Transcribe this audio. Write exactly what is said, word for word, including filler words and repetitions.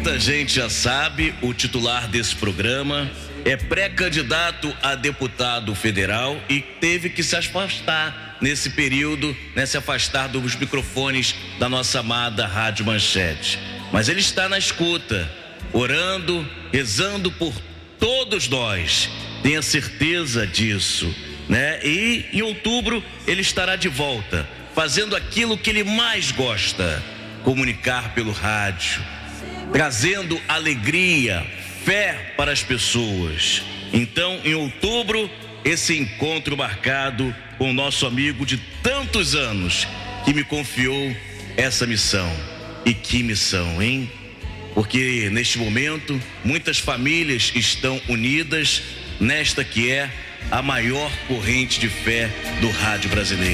muita gente já sabe, o titular desse programa é pré-candidato a deputado federal e teve que se afastar nesse período, né, se afastar dos microfones da nossa amada Rádio Manchete. Mas ele está na escuta, orando, rezando por todos nós. Tenha certeza disso, né? E em outubro ele estará de volta, fazendo aquilo que ele mais gosta: comunicar pelo rádio, trazendo alegria, fé para as pessoas. Então, em outubro, esse encontro marcado com o nosso amigo de tantos anos que me confiou essa missão. E que missão, hein? Porque neste momento muitas famílias estão unidas nesta que é a maior corrente de fé do rádio brasileiro.